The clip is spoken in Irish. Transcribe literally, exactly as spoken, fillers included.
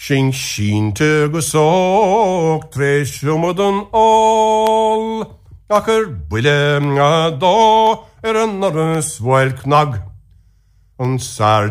Sin sínte go sóg tréis siomad an ál, ach ar buile a dó ar an ar an swail knag. An sár